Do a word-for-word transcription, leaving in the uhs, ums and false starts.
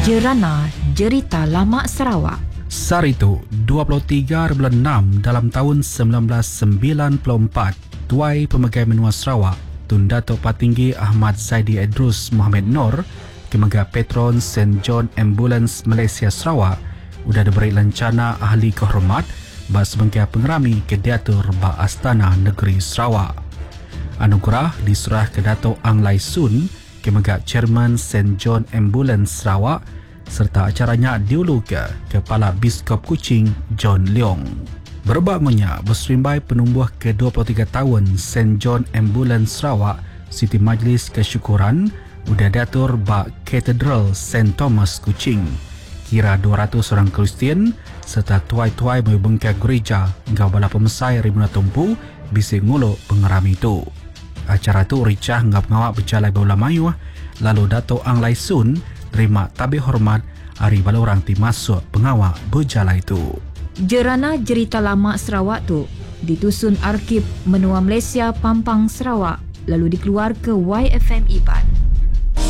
Jerana Jerita Lama Sarawak. Sar itu, dua puluh tiga bulan enam dalam tahun sembilan belas sembilan puluh empat, Tuai Pemegai Menua Sarawak, Tun Datuk Patinggi Ahmad Zaidi Edrus Mohamed Nur, Kemega Patron Saint John Ambulance Malaysia Sarawak, sudah diberi lencana ahli kehormat bas bengkia pengerami ke Diatur Ba Astana Negeri Sarawak. Anugerah diserah ke Datuk Ang Lai Sun, Kemega Chairman Saint John Ambulance Sarawak, serta acaranya diulu ke Kepala Biskop Kuching John Leong. Berbangunnya berserimbai penumbuh ke dua puluh tiga tahun Saint John Ambulance Sarawak, Siti Majlis Kesyukuran udah diatur Ba Katedral Saint Thomas Kuching. Kira dua ratus orang Kristian serta tuai-tuai membengkak gereja engkau bala pemesai Rimuna Tumpu bisa nguluk pengerami itu. Acara tu ricah ngap ngawak berjalai baulah mayu, lalu Dato' Ang Lai Sun terima tabih hormat hari bala orang ti masuk pengawak berjalai itu. Jerana Jerita Lama Sarawak tu ditusun Arkib Menua Malaysia Pampang Sarawak lalu dikeluar ke Y F M Iban.